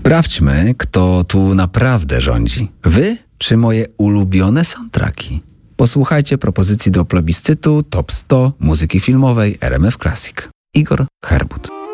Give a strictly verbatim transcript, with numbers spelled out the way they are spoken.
Sprawdźmy, kto tu naprawdę rządzi. Wy czy moje ulubione soundtracki? Posłuchajcie propozycji do plebiscytu Top sto muzyki filmowej R M F Classic. Igor Herbut.